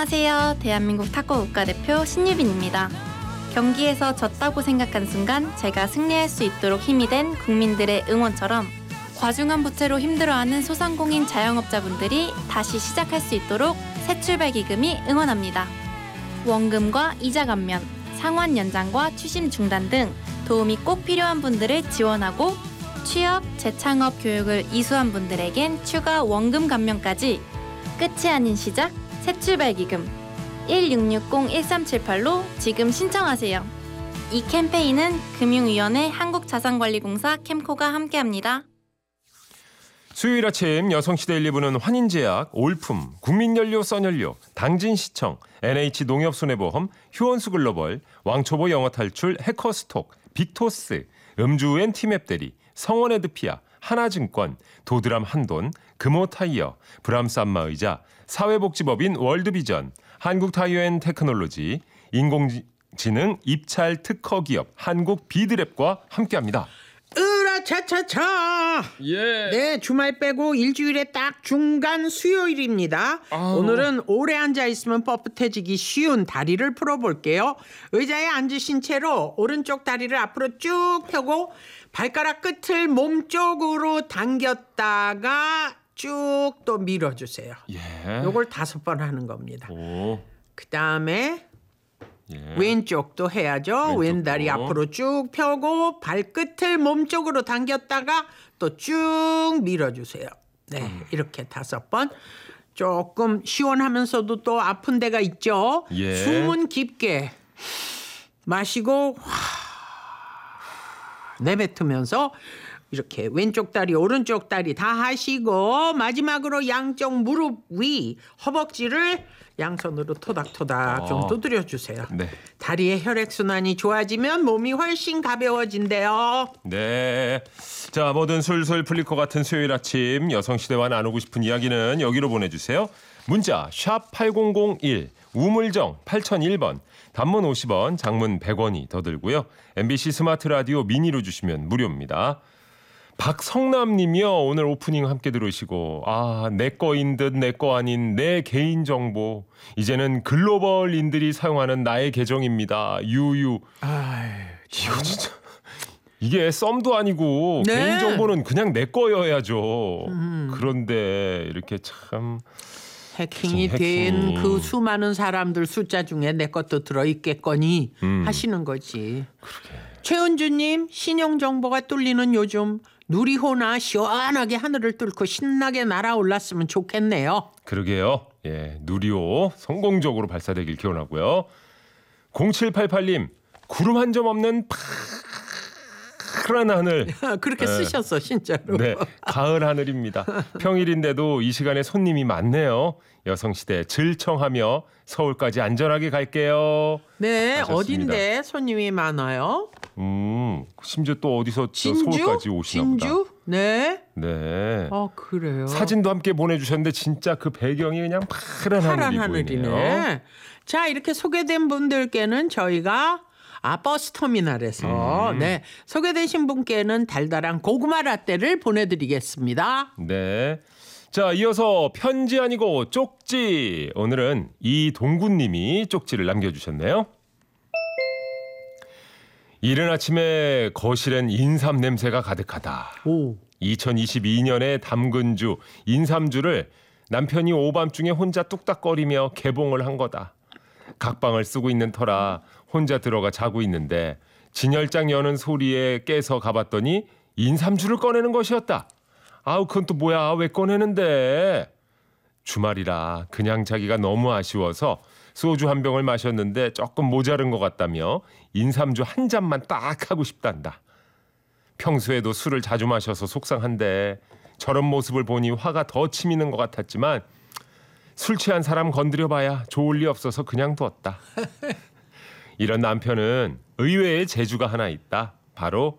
안녕하세요. 대한민국 탁구 국가대표 신유빈입니다. 경기에서 졌다고 생각한 순간 제가 승리할 수 있도록 힘이 된 국민들의 응원처럼 과중한 부채로 힘들어하는 소상공인 자영업자분들이 다시 시작할 수 있도록 새출발기금이 응원합니다. 원금과 이자 감면, 상환 연장과 추심 중단 등 도움이 꼭 필요한 분들을 지원하고 취업, 재창업 교육을 이수한 분들에겐 추가 원금 감면까지 끝이 아닌 시작, 새출발기금 1660-1378로 지금 신청하세요. 이 캠페인은 금융위원회 한국자산관리공사 캠코가 함께합니다. 수요일 아침 여성시대 1, 2부는 환인제약, 올품, 국민연료, 써연료, 당진시청, NH농협손해보험, 휴원수글로벌, 왕초보 영어탈출, 해커스톡, 빅토스, 음주엔 티맵대리, 성원에드피아, 하나증권, 도드람 한돈, 금호타이어, 브람스 안마의자, 사회복지법인 월드비전, 한국타이어앤테크놀로지, 인공지능 입찰 특허기업 한국비드랩과 함께합니다. 으라차차차. 예. 네, 주말 빼고 일주일에 딱 중간 수요일입니다. 오늘은 오래 앉아 있으면 뻣뻣해지기 쉬운 다리를 풀어볼게요. 의자에 앉으신 채로 오른쪽 다리를 앞으로 쭉 펴고 발가락 끝을 몸쪽으로 당겼다가 쭉 또 밀어주세요. 예. 요걸 5번 하는 겁니다. 오. 그 다음에 예. 왼쪽도 해야죠. 왼쪽도. 왼다리 앞으로 쭉 펴고 발끝을 몸쪽으로 당겼다가 또 쭉 밀어주세요. 네, 이렇게 5번. 조금 시원하면서도 또 아픈 데가 있죠. 예. 숨은 깊게 마시고 내뱉으면서 이렇게 왼쪽 다리 오른쪽 다리 다 하시고 마지막으로 양쪽 무릎 위 허벅지를 양손으로 토닥토닥 좀 두드려주세요. 네. 다리의 혈액순환이 좋아지면 몸이 훨씬 가벼워진대요. 네. 자, 뭐든 술술 풀릴 것 같은 수요일 아침 여성시대와 나누고 싶은 이야기는 여기로 보내주세요. 문자 샵 8001 우물정 8001번 단문 50원 장문 100원이 더 들고요. MBC 스마트 라디오 미니로 주시면 무료입니다. 박성남님이요. 오늘 오프닝 함께 들으시고 내 거인 듯 내 거 아닌 내 개인정보 이제는 글로벌인들이 사용하는 나의 계정입니다. 유유. 이거 진짜 이게 썸도 아니고 네. 개인정보는 그냥 내 거여야죠. 그런데 이렇게 참 해킹이 해킹. 된 그 수많은 사람들 숫자 중에 내 것도 들어있겠거니 하시는 거지. 최은주님, 신용정보가 뚫리는 요즘 누리호나 시원하게 하늘을 뚫고 신나게 날아올랐으면 좋겠네요. 그러게요. 예, 누리호 성공적으로 발사되길 기원하고요. 0788님, 구름 한 점 없는 파란 하늘. 그렇게 쓰셨어 진짜로. 네, 가을 하늘입니다. 평일인데도 이 시간에 손님이 많네요. 여성시대 질청하며 서울까지 안전하게 갈게요. 네, 하셨습니다. 어딘데 손님이 많아요? 심지어 또 어디서 저 진주? 서울까지 오시나 보다. 진주? 네. 네. 그래요. 사진도 함께 보내주셨는데 진짜 그 배경이 그냥 파란 하늘이 하늘이네. 보이네요. 자, 이렇게 소개된 분들께는 저희가 버스터미널에서 네, 소개되신 분께는 달달한 고구마 라떼를 보내드리겠습니다. 네. 자, 이어서 편지 아니고 쪽지. 오늘은 이동구님이 쪽지를 남겨주셨네요. 이른 아침에 거실엔 인삼 냄새가 가득하다. 오. 2022년에 담근주 인삼주를 남편이 오밤중에 혼자 뚝딱거리며 개봉을 한 거다. 각방을 쓰고 있는 터라 혼자 들어가 자고 있는데 진열장 여는 소리에 깨서 가봤더니 인삼주를 꺼내는 것이었다. 그건 또 뭐야? 왜 꺼내는데? 주말이라 그냥 자기가 너무 아쉬워서 소주 한 병을 마셨는데 조금 모자른 것 같다며 인삼주 한 잔만 딱 하고 싶단다. 평소에도 술을 자주 마셔서 속상한데 저런 모습을 보니 화가 더 치미는 것 같았지만 술 취한 사람 건드려봐야 좋을 리 없어서 그냥 두었다. 이런 남편은 의외의 재주가 하나 있다. 바로